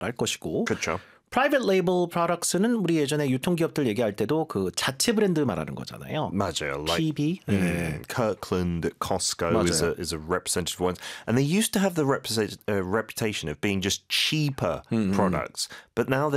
알 것이고 그렇죠. private label products는 우리 예전에 유통기업들 얘기할 때도 그 자체 브랜드 말하는 거잖아요. 맞아요. Like PB. 네. Kirkland, Costco 맞아요. is a representative one. And they used to have the reputation of being just cheaper products. But now